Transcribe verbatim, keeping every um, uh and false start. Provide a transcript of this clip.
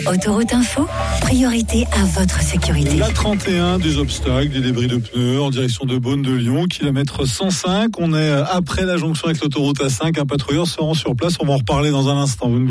Autoroute Info, priorité à votre sécurité. La trente et un, des obstacles, des débris de pneus en direction de Beaune de Lyon, kilomètre cent cinq. On est après la jonction avec l'autoroute A cinq. Un patrouilleur se rend sur place. On va en reparler dans un instant. Vous